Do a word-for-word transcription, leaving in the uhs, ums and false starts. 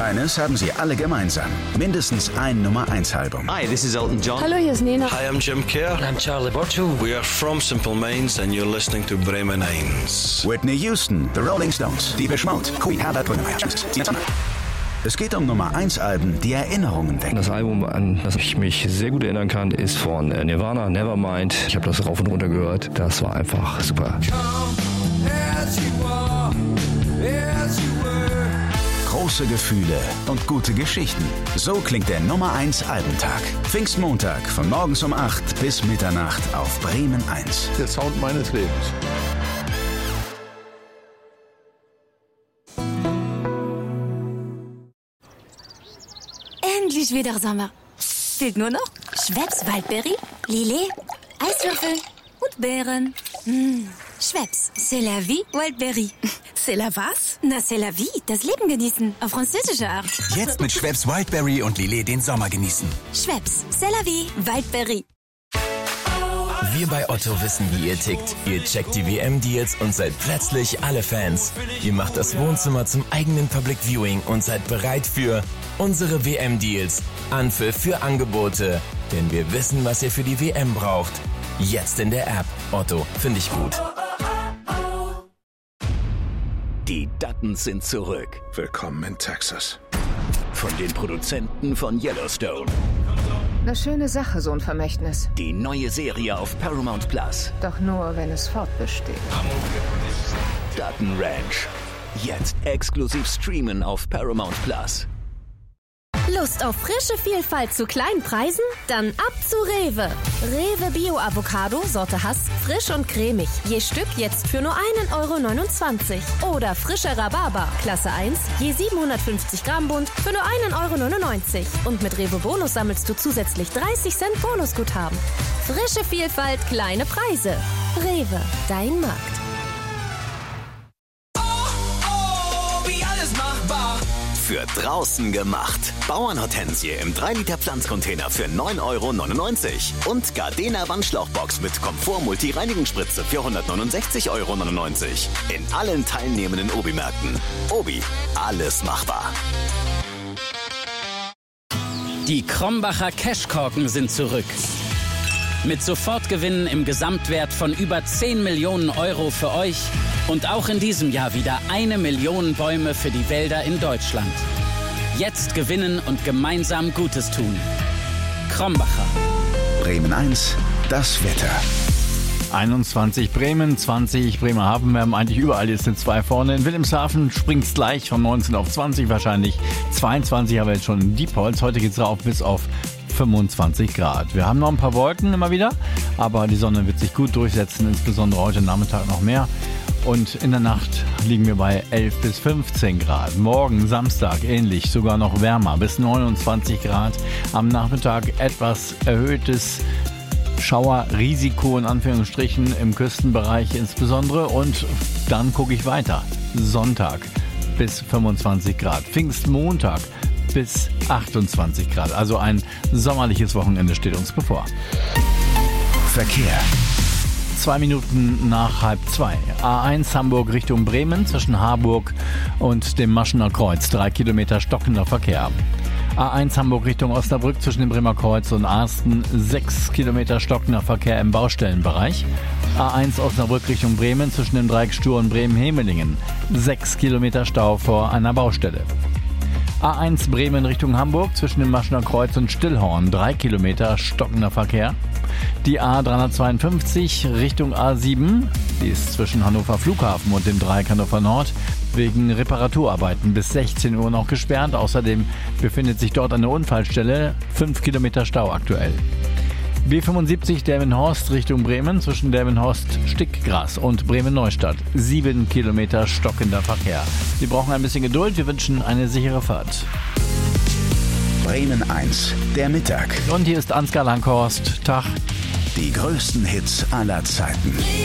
Eines haben sie alle gemeinsam. Mindestens ein Nummer eins Album. Hi, this is Elton John. Hallo, hier ist Nena. Hi, I'm Jim Kerr. I'm Charlie Borto. We are from Simple Minds and you're listening to Bremen eins. Whitney Houston, The Rolling Stones, Depeche Mode, Queen, Herbert Grönemeyer. Es geht um Nummer eins Alben, die Erinnerungen wecken. Das Album, an das ich mich sehr gut erinnern kann, ist von Nirvana, Nevermind. Ich habe das rauf und runter gehört. Das war einfach super. Große Gefühle und gute Geschichten. So klingt der Nummer eins Albentag. Pfingstmontag von morgens um acht bis Mitternacht auf Bremen eins. Der Sound meines Lebens. Endlich wieder Sommer. Fehlt nur noch Schweppes Waldberry, Lillet, Eiswürfel und Beeren. Mmh. Schweppes, c'est la vie, Wildberry. C'est la was? Na, c'est la vie, das Leben genießen, auf französische Art. Jetzt mit Schweppes Wildberry und Lillet den Sommer genießen. Schweppes, c'est la vie, Wildberry. Wir bei Otto wissen, wie ihr tickt. Ihr checkt die W M-Deals und seid plötzlich alle Fans. Ihr macht das Wohnzimmer zum eigenen Public Viewing und seid bereit für unsere W M-Deals. Anpfiff für Angebote. Denn wir wissen, was ihr für die W M braucht. Jetzt in der App. Otto, finde ich gut. Die Duttons sind zurück. Willkommen in Texas. Von den Produzenten von Yellowstone. Eine schöne Sache, so ein Vermächtnis. Die neue Serie auf Paramount Plus. Doch nur, wenn es fortbesteht. Dutton Ranch. Jetzt exklusiv streamen auf Paramount Plus. Lust auf frische Vielfalt zu kleinen Preisen? Dann ab zu Rewe. Rewe Bio Avocado, Sorte Hass, frisch und cremig. Je Stück jetzt für nur einen Euro neunundzwanzig. Oder frischer Rhabarber, Klasse eins, je siebenhundertfünfzig Gramm Bund für nur einen Euro neunundneunzig. Und mit Rewe Bonus sammelst du zusätzlich dreißig Cent Bonusguthaben. Frische Vielfalt, kleine Preise. Rewe, dein Markt. Für draußen gemacht. Bauernhortensie im drei Liter Pflanzcontainer für neun Euro neunundneunzig. Und Gardena Wandschlauchbox mit Komfort-Multi-Reinigungsspritze für hundertneunundsechzig Euro neunundneunzig. In allen teilnehmenden Obi-Märkten. Obi, alles machbar. Die Krombacher Cashkorken sind zurück. Mit Sofortgewinnen im Gesamtwert von über zehn Millionen Euro für euch und auch in diesem Jahr wieder eine Million Bäume für die Wälder in Deutschland. Jetzt gewinnen und gemeinsam Gutes tun. Krombacher. Bremen eins, das Wetter. einundzwanzig Bremen, zwanzig Bremerhaven. Wir haben eigentlich überall jetzt eine zwei vorne. In Wilhelmshaven springt es gleich von neunzehn auf zwanzig wahrscheinlich. zweiundzwanzig haben wir jetzt schon in Diepholz. Heute geht es rauf bis auf fünfundzwanzig Grad. Wir haben noch ein paar Wolken immer wieder, aber die Sonne wird sich gut durchsetzen, insbesondere heute Nachmittag noch mehr. Und in der Nacht liegen wir bei elf bis fünfzehn Grad. Morgen Samstag ähnlich, sogar noch wärmer, bis neunundzwanzig Grad. Am Nachmittag etwas erhöhtes Schauerrisiko in Anführungsstrichen im Küstenbereich insbesondere. Und dann gucke ich weiter. Sonntag bis fünfundzwanzig Grad. Pfingstmontag bis achtundzwanzig Grad. Also ein sommerliches Wochenende steht uns bevor. Verkehr. Zwei Minuten nach halb zwei. A eins Hamburg Richtung Bremen zwischen Harburg und dem Maschener Kreuz. Drei Kilometer stockender Verkehr. A eins Hamburg Richtung Osnabrück zwischen dem Bremer Kreuz und Arsten. Sechs Kilometer stockender Verkehr im Baustellenbereich. A eins Osnabrück Richtung Bremen zwischen dem Dreieck Stur und Bremen-Hemelingen. Sechs Kilometer Stau vor einer Baustelle. A eins Bremen Richtung Hamburg zwischen dem Maschener Kreuz und Stillhorn. Drei Kilometer stockender Verkehr. Die A dreihundertzweiundfünfzig Richtung A sieben, die ist zwischen Hannover Flughafen und dem Dreieck Hannover Nord wegen Reparaturarbeiten bis sechzehn Uhr noch gesperrt. Außerdem befindet sich dort eine Unfallstelle. Fünf Kilometer Stau aktuell. B fünfundsiebzig Delmenhorst Richtung Bremen zwischen Delmenhorst-Stickgras und Bremen-Neustadt. Sieben Kilometer stockender Verkehr. Sie brauchen ein bisschen Geduld. Wir wünschen eine sichere Fahrt. Bremen eins, der Mittag. Und hier ist Ansgar Langhorst. Tag. Die größten Hits aller Zeiten.